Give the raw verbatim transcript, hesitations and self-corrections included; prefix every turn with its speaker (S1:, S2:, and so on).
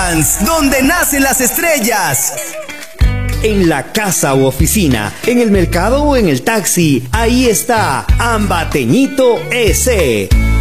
S1: Evans, donde nacen las estrellas.
S2: En la casa u oficina, en el mercado o en el taxi, ahí está Ambateñito S.